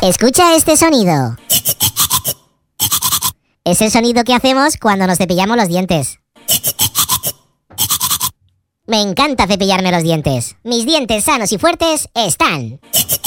Escucha este sonido. Es el sonido que hacemos cuando nos cepillamos los dientes. Me encanta cepillarme los dientes. Mis dientes sanos y fuertes están.